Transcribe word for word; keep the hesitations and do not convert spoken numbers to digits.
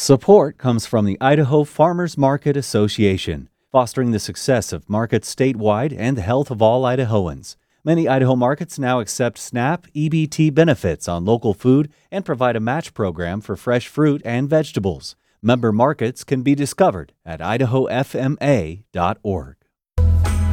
Support comes from the Idaho Farmers Market Association, fostering the success of markets statewide and the health of all Idahoans. Many Idaho markets now accept SNAP E B T benefits on local food and provide a match program for fresh fruit and vegetables. Member markets can be discovered at idaho f m a dot org.